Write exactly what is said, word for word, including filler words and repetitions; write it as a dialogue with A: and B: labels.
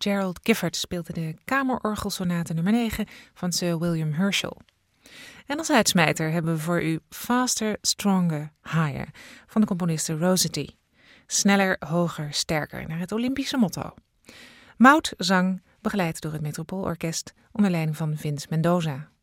A: Gerald Gifford speelde de kamerorgelsonate nummer negen van Sir William Herschel. En als uitsmijter hebben we voor u Faster, Stronger, Higher van de componiste Rossetti. Sneller, hoger, sterker, naar het Olympische motto. Maud zang, begeleid door het Metropoolorkest onder leiding van Vince Mendoza.